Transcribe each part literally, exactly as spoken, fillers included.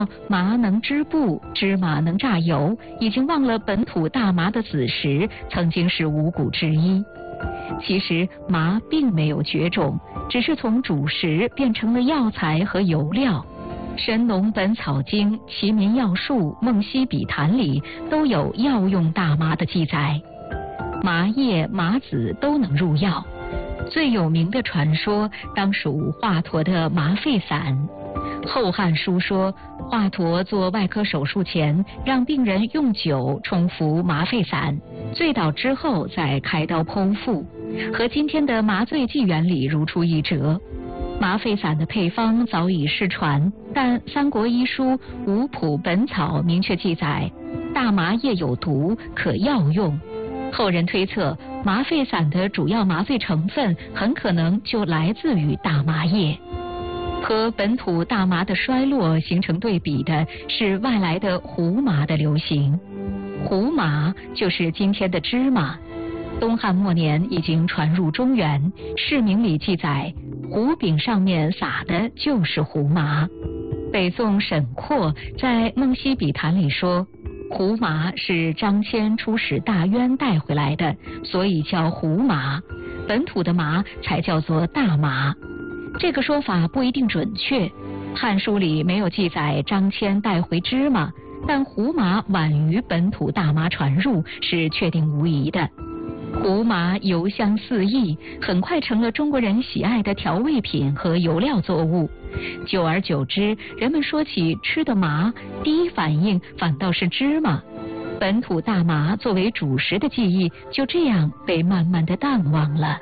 麻能织布，芝麻能榨油，已经忘了本土大麻的子实曾经是五谷之一。其实麻并没有绝种，只是从主食变成了药材和油料。《神农本草经》《齐民要术》《梦溪笔谈》里都有药用大麻的记载。麻叶、麻籽都能入药。最有名的传说当属华佗的麻沸散。《后汉书》说，华佗做外科手术前，让病人用酒冲服麻沸散，醉倒之后再开刀剖腹，和今天的麻醉剂原理如出一辙。麻沸散的配方早已失传，但《三国医书·五谱本草》明确记载，大麻叶有毒，可药用。后人推测，麻沸散的主要麻醉成分很可能就来自于大麻叶。和本土大麻的衰落形成对比的是外来的胡麻的流行。胡麻就是今天的芝麻。东汉末年已经传入中原，释名里记载，胡饼上面撒的就是胡麻。北宋沈括在《梦溪笔谈》里说，胡麻是张骞出使大渊带回来的，所以叫胡麻，本土的麻才叫做大麻。这个说法不一定准确，《汉书》里没有记载张骞带回芝麻，但胡麻晚于本土大麻传入是确定无疑的。胡麻油香四溢，很快成了中国人喜爱的调味品和油料作物。久而久之，人们说起吃的麻，第一反应反倒是芝麻。本土大麻作为主食的记忆就这样被慢慢的淡忘了。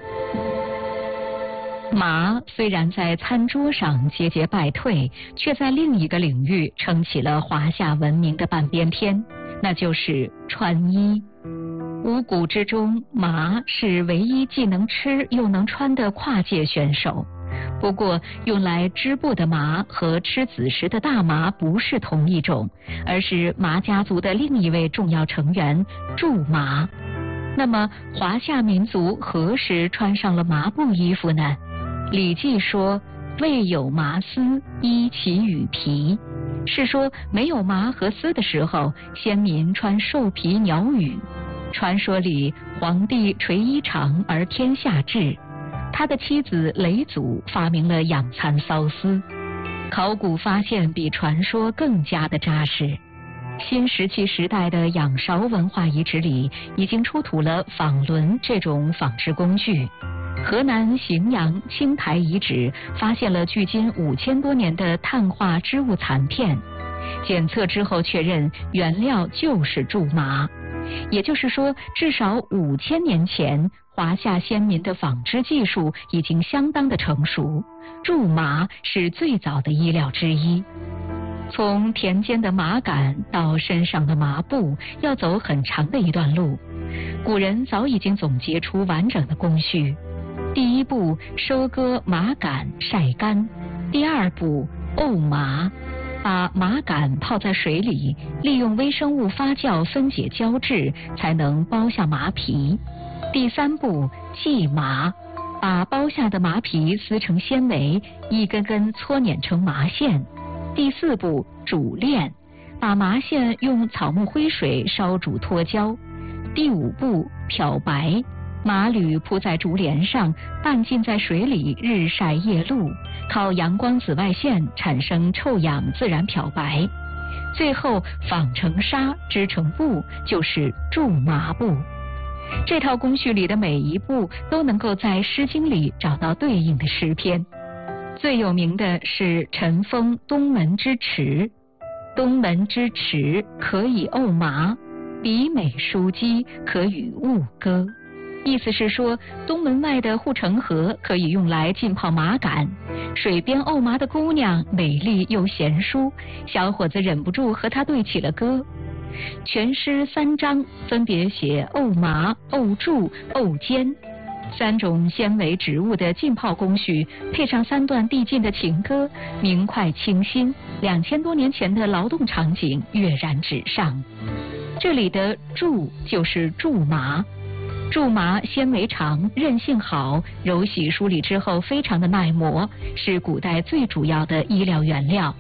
麻虽然在餐桌上节节败退，却在另一个领域撑起了华夏文明的半边天，那就是穿衣。五谷之中，麻是唯一既能吃又能穿的跨界选手。不过，用来织布的麻和吃子实的大麻不是同一种，而是麻家族的另一位重要成员——苎麻。那么，华夏民族何时穿上了麻布衣服呢？《礼记》说：“未有麻丝，衣其羽皮。”是说没有麻和丝的时候，先民穿兽皮鸟羽。传说里，皇帝垂衣长而天下治，他的妻子嫘祖发明了养蚕缫丝。考古发现比传说更加的扎实。新石器时代的仰韶文化遗址里已经出土了纺轮这种纺织工具。河南荥阳青台遗址发现了距今五千多年的碳化织物残片，检测之后确认原料就是苎麻。也就是说，至少五千年前，华夏先民的纺织技术已经相当的成熟，苎麻是最早的衣料之一。从田间的麻杆到身上的麻布，要走很长的一段路。古人早已经总结出完整的工序。第一步，收割麻杆晒干；第二步，沤麻。把麻杆泡在水里，利用微生物发酵分解胶质，才能剥下麻皮。第三步，系麻，把剥下的麻皮撕成纤维，一根根搓捻成麻线。第四步，煮炼，把麻线用草木灰水烧煮脱胶。第五步，漂白，麻缕铺在竹帘上，半浸在水里日晒夜露，靠阳光紫外线产生臭氧，自然漂白。最后纺成纱，织成布，就是苎麻布。这套工序里的每一步都能够在《诗经》里找到对应的诗篇。最有名的是陈封东门之池。东门之池，可以沤麻，比美书机，可与物歌。意思是说，东门外的护城河可以用来浸泡麻杆，水边沤麻的姑娘美丽又贤淑，小伙子忍不住和她对起了歌。全诗三章分别写沤麻、沤苎、沤尖三种纤维植物的浸泡工序，配上三段递进的情歌，明快清新，两千多年前的劳动场景跃然纸上。这里的苎就是苎麻。苎麻纤维长，韧性好，揉洗梳理之后非常的耐磨，是古代最主要的衣料原料。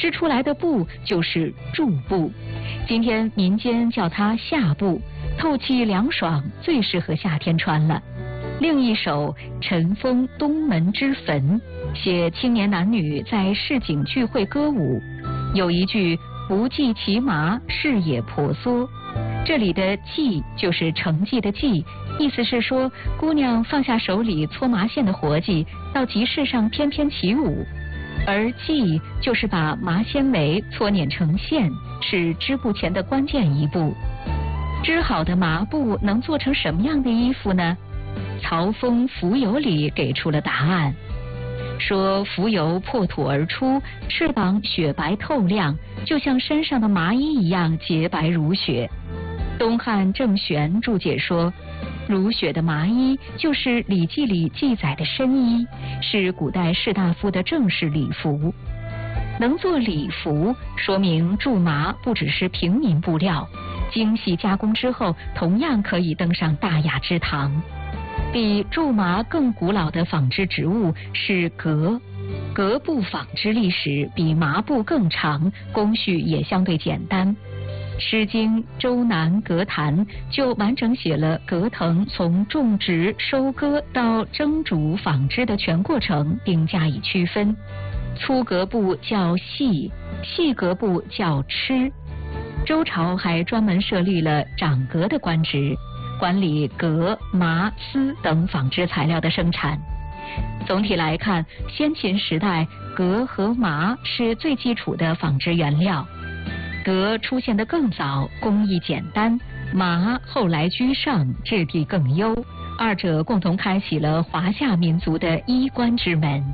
织出来的布就是苎布。今天民间叫它夏布，透气凉爽，最适合夏天穿了。另一首《尘封东门之坟》写青年男女在市井聚会歌舞，有一句不系其麻，事也婆娑。这里的系就是成绩的绩，意思是说姑娘放下手里搓麻线的活计，到集市上翩翩起舞。而系就是把麻纤维搓捻成线，是织布前的关键一步。织好的麻布能做成什么样的衣服呢？曹风《蜉蝣》里给出了答案，说蜉蝣破土而出，翅膀雪白透亮，就像身上的麻衣一样洁白如雪。东汉郑玄注解说，如雪的麻衣就是《礼记》里记载的深衣，是古代士大夫的正式礼服。能做礼服，说明苎麻不只是平民布料，精细加工之后同样可以登上大雅之堂。比苎麻更古老的纺织植物是革，革布纺织历史比麻布更长，工序也相对简单。《诗经·周南·革谈》就完整写了革藤从种植、收割到蒸煮纺织的全过程，并加以区分。粗革布叫细，细革布叫螭。周朝还专门设立了长革的官职，管理革、麻、丝等纺织材料的生产。总体来看，先秦时代革和麻是最基础的纺织原料。革出现得更早，工艺简单；麻后来居上，质地更优。二者共同开启了华夏民族的衣冠之门。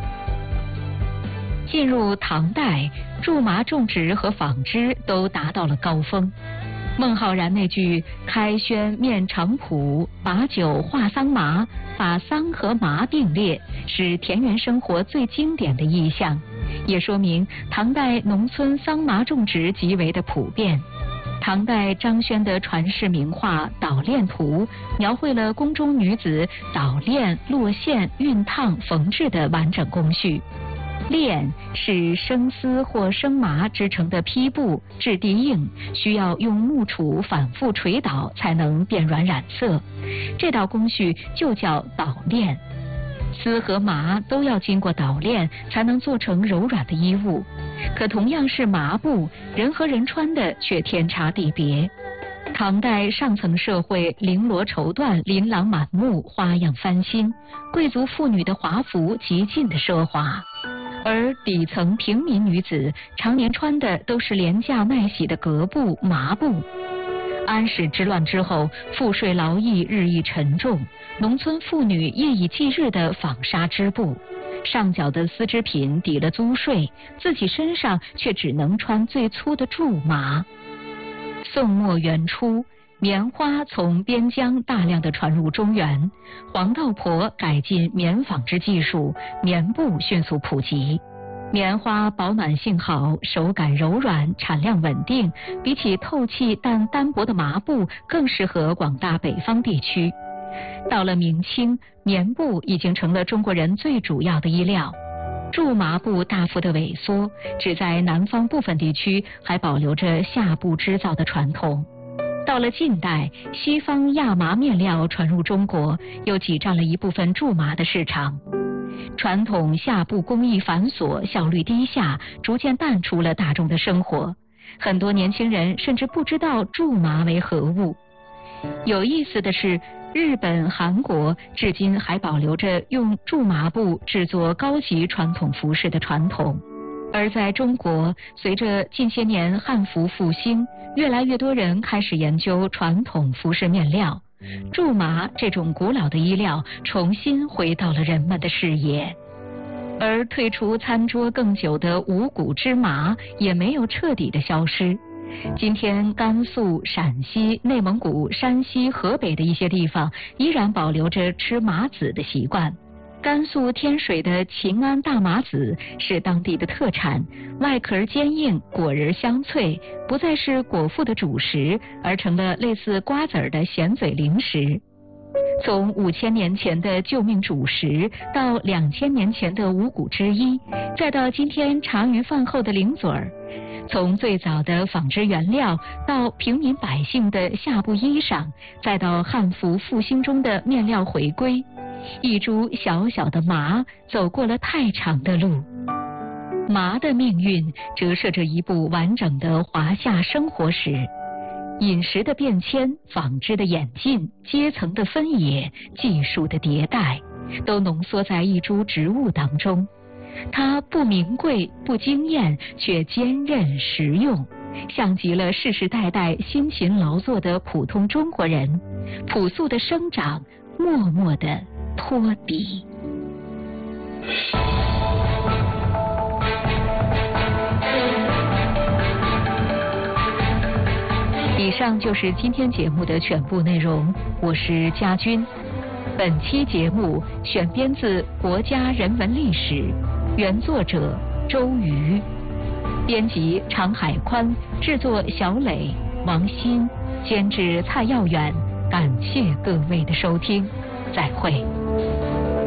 进入唐代，苎麻种植和纺织都达到了高峰。孟浩然那句“开轩面场圃，把酒话桑麻”，把桑和麻并列，是田园生活最经典的意象，也说明唐代农村桑麻种植极为的普遍。唐代张轩的传世名画《捣练图》描绘了宫中女子捣练、落线、熨烫、缝制的完整工序。练是生丝或生麻织成的坯布，质地硬，需要用木杵反复捶捣才能变软染色，这道工序就叫捣练。丝和麻都要经过捣练才能做成柔软的衣物，可同样是麻布，人和人穿的却天差地别。唐代上层社会绫罗绸缎，琳琅满目，花样翻新，贵族妇女的华服极尽的奢华，而底层平民女子常年穿的都是廉价耐洗的革布、麻布。安史之乱之后，赋税劳役日益沉重，农村妇女夜以继日的纺纱织布，上缴的丝织品抵了租税，自己身上却只能穿最粗的苎麻。宋末元初，棉花从边疆大量的传入中原，黄道婆改进棉纺织技术，棉布迅速普及。棉花保暖性好，手感柔软，产量稳定，比起透气但单薄的麻布更适合广大北方地区。到了明清，棉布已经成了中国人最主要的衣料。苎麻布大幅的萎缩，只在南方部分地区还保留着夏布织造的传统。到了近代，西方亚麻面料传入中国，又挤占了一部分苎麻的市场。传统夏布工艺繁琐，效率低下，逐渐淡出了大众的生活。很多年轻人甚至不知道苎麻为何物。有意思的是，日本、韩国至今还保留着用苎麻布制作高级传统服饰的传统。而在中国，随着近些年汉服复兴，越来越多人开始研究传统服饰面料。苎麻这种古老的衣料重新回到了人们的视野，而退出餐桌更久的五谷之麻也没有彻底的消失。今天甘肃、陕西、内蒙古、山西、河北的一些地方依然保留着吃麻籽的习惯。甘肃天水的秦安大麻籽是当地的特产，外壳坚硬，果仁香脆，不再是果腹的主食，而成了类似瓜子儿的咸嘴零食。 从五千年前的救命主食，到两千年前的五谷之一，再到今天茶余饭后的零嘴儿，从最早的纺织原料，到平民百姓的下布衣裳，再到汉服复兴中的面料回归，一株小小的麻走过了太长的路。麻的命运折射着一部完整的华夏生活史。饮食的变迁、纺织的演进、阶层的分野、技术的迭代，都浓缩在一株植物当中。它不名贵、不惊艳，却坚韧实用，像极了世世代代辛勤劳作的普通中国人，朴素的生长，默默的托底。以上就是今天节目的全部内容，我是佳君。本期节目选编自《国家人文历史》，原作者周瑜，编辑常海宽，制作小磊、王鑫，监制蔡耀远。感谢各位的收听，再会。